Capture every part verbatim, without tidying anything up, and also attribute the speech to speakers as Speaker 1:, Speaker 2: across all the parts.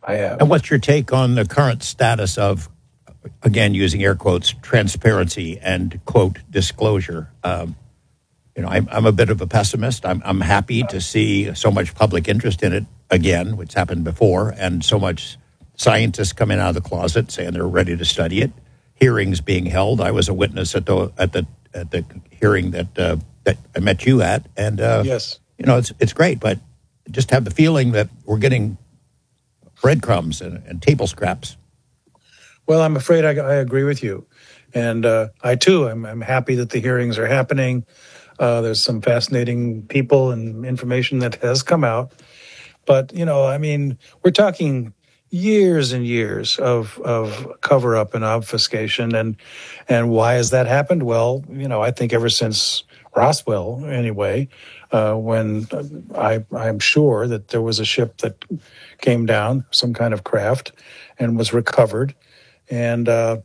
Speaker 1: I have.
Speaker 2: And what's your take on the current status of, again, using air quotes, transparency and, quote, disclosure? Um, you know, I'm, I'm a bit of a pessimist. I'm, I'm happy to see so much public interest in it again, which happened before, and so much scientists coming out of the closet saying they're ready to study it. Hearings being held. I was a witness at the at the at the hearing that uh, that I met you at, and uh,
Speaker 1: yes,
Speaker 2: you know, it's it's great, but just have the feeling that we're getting breadcrumbs and, and table scraps.
Speaker 1: Well, I'm afraid I, I agree with you, and uh, I too am I'm happy that the hearings are happening. Uh, there's some fascinating people and information that has come out, but you know, I mean, we're talking years and years of of cover up and obfuscation, and and why has that happened? Well, you know, I think ever since Roswell, anyway, uh, when I I'm sure that there was a ship that came down, some kind of craft, and was recovered, and uh,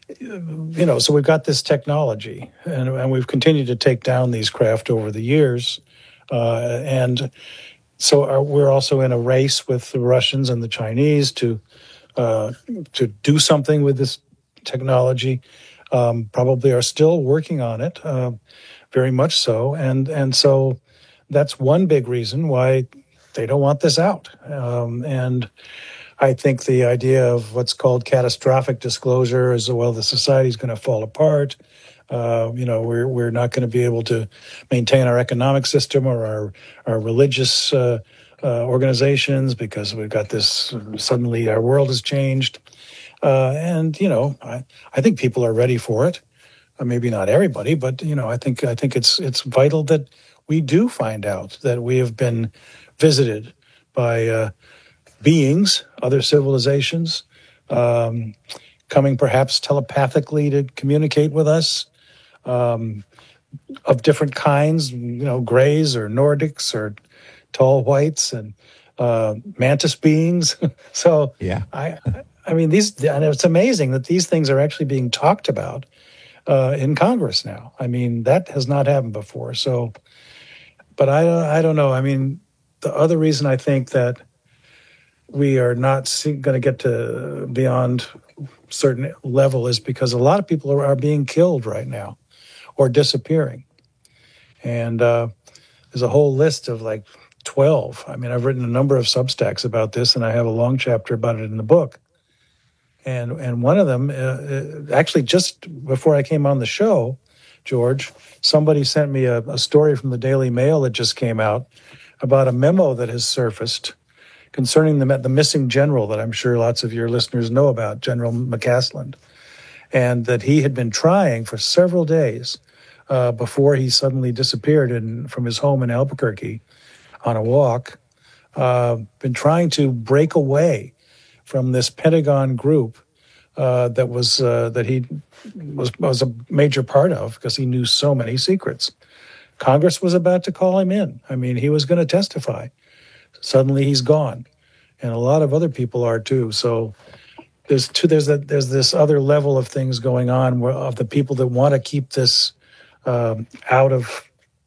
Speaker 1: you know, so we've got this technology, and, and we've continued to take down these craft over the years, uh, and. So our, we're also in a race with the Russians and the Chinese to uh, to do something with this technology. Um, probably are still working on it, uh, very much so, and and so that's one big reason why they don't want this out. Um, and I think the idea of what's called catastrophic disclosure is, well, the society's going to fall apart. Uh, you know, we're we're not going to be able to maintain our economic system or our our religious uh, uh, organizations because we've got this. Suddenly, our world has changed, uh, and you know, I, I think people are ready for it. Uh, maybe not everybody, but you know, I think I think it's it's vital that we do find out that we have been visited by uh, beings, other civilizations, um, coming perhaps telepathically to communicate with us. Um, of different kinds, you know, grays or Nordics or tall whites and uh, mantis beings. so,
Speaker 2: yeah,
Speaker 1: I, I mean, these, and it's amazing that these things are actually being talked about uh, in Congress now. I mean, that has not happened before. So, but I, I don't know. I mean, the other reason I think that we are not going to get to beyond certain level is because a lot of people are, are being killed right now. Or disappearing. And uh, there's a whole list of like twelve. I mean, I've written a number of Substacks about this, and I have a long chapter about it in the book. And and one of them, uh, actually just before I came on the show, George, somebody sent me a, a story from the Daily Mail that just came out about a memo that has surfaced concerning the, the missing general that I'm sure lots of your listeners know about, General McCaslin, and that he had been trying for several days Uh, before he suddenly disappeared in, from his home in Albuquerque on a walk, uh, been trying to break away from this Pentagon group uh, that was uh, that he was was a major part of because he knew so many secrets. Congress was about to call him in. I mean, he was going to testify. Suddenly, he's gone, and a lot of other people are too. So. There's two. There's a, there's this other level of things going on where, of the people that want to keep this um, out of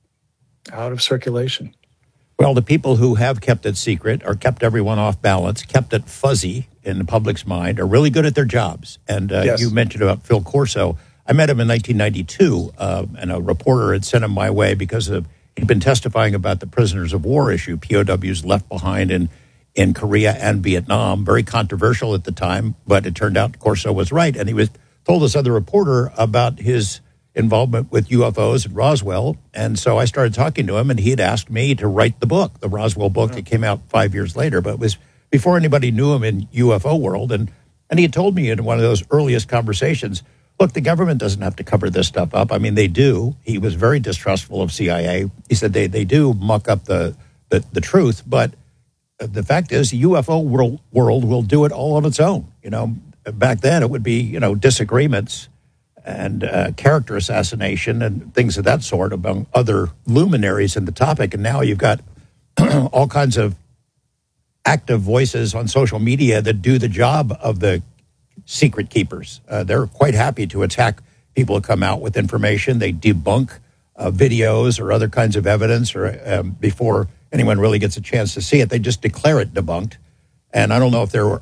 Speaker 1: out of circulation.
Speaker 2: Well, the people who have kept it secret or kept everyone off balance, kept it fuzzy in the public's mind, are really good at their jobs. And uh,
Speaker 1: yes.
Speaker 2: You mentioned about Phil Corso. I met him in nineteen ninety-two, uh, and a reporter had sent him my way because of, he'd been testifying about the prisoners of war issue, P O Ws left behind in in Korea and Vietnam, very controversial at the time, but it turned out Corso was right. And he was told this other reporter about his involvement with U F Os at Roswell. And so I started talking to him, and he had asked me to write the book, the Roswell book that came out five years later, but it was before anybody knew him in U F O world. And, and he had told me in one of those earliest conversations, look, the government doesn't have to cover this stuff up. I mean, they do. He was very distrustful of C I A. He said they, they do muck up the, the, the truth, but the fact is, the U F O world, world will do it all on its own. You know, back then it would be, you know, disagreements and uh, character assassination and things of that sort among other luminaries in the topic. And now you've got all kinds of active voices on social media that do the job of the secret keepers. Uh, they're quite happy to attack people who come out with information. They debunk uh, videos or other kinds of evidence or um, before anyone really gets a chance to see it. They just declare it debunked. And I don't know if there